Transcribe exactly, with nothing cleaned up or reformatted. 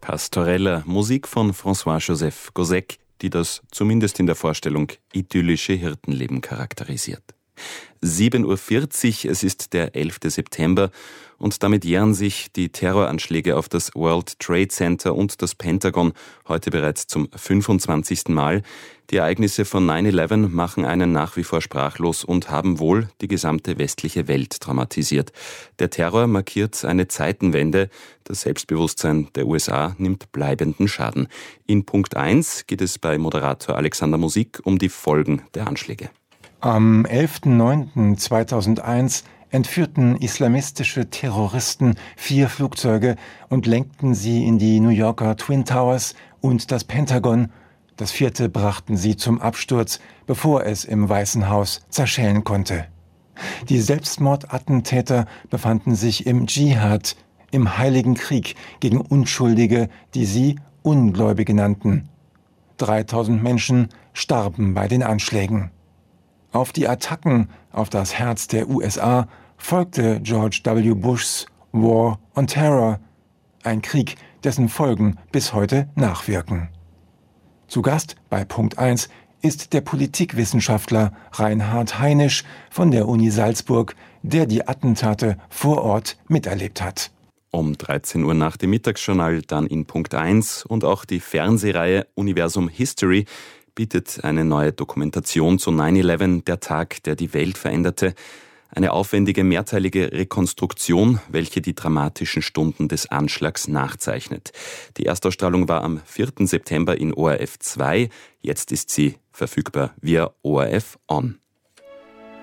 Pastorella, Musik von François-Joseph Gossec, die das zumindest in der Vorstellung idyllische Hirtenleben charakterisiert. sieben Uhr vierzig, es ist der elfte September und damit jähren sich die Terroranschläge auf das World Trade Center und das Pentagon heute bereits zum fünfundzwanzigsten Mal. Die Ereignisse von neun elf machen einen nach wie vor sprachlos und haben wohl die gesamte westliche Welt traumatisiert. Der Terror markiert eine Zeitenwende. Das Selbstbewusstsein der U S A nimmt bleibenden Schaden. In Punkt eins geht es bei Moderator Alexander Musik um die Folgen der Anschläge. Am elften neunten zweitausendeins entführten islamistische Terroristen vier Flugzeuge und lenkten sie in die New Yorker Twin Towers und das Pentagon. Das vierte brachten sie zum Absturz, bevor es im Weißen Haus zerschellen konnte. Die Selbstmordattentäter befanden sich im Dschihad, im Heiligen Krieg gegen Unschuldige, die sie Ungläubige nannten. dreitausend Menschen starben bei den Anschlägen. Auf die Attacken auf das Herz der U S A folgte George W. Bushs War on Terror, ein Krieg, dessen Folgen bis heute nachwirken. Zu Gast bei Punkt eins ist der Politikwissenschaftler Reinhard Heinisch von der Uni Salzburg, der die Attentate vor Ort miterlebt hat. Um dreizehn Uhr nach dem Mittagsjournal dann in Punkt eins und auch die Fernsehreihe Universum History bietet eine neue Dokumentation zu neun elf, der Tag, der die Welt veränderte. Eine aufwendige, mehrteilige Rekonstruktion, welche die dramatischen Stunden des Anschlags nachzeichnet. Die Erstausstrahlung war am vierten September in O R F zwei. Jetzt ist sie verfügbar via O R F On.